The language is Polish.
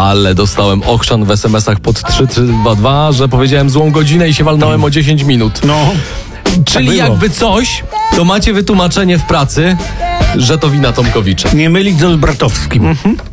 Ale dostałem ochrzan w SMS-ach pod 3322, że powiedziałem złą godzinę i się walnąłem o 10 minut. No, Czyli tak było. jakby coś, to macie wytłumaczenie w pracy, że to wina Tomkowicza. Nie mylić z Olbratowskim.